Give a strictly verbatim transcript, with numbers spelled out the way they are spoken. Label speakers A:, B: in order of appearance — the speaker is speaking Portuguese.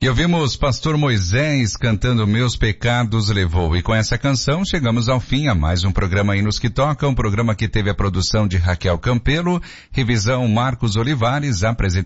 A: E ouvimos Pastor Moisés cantando Meus Pecados Levou. E com essa canção chegamos ao fim a mais um programa Hinos que Toca, um programa que teve a produção de Raquel Campelo, revisão Marcos Olivares, apresentação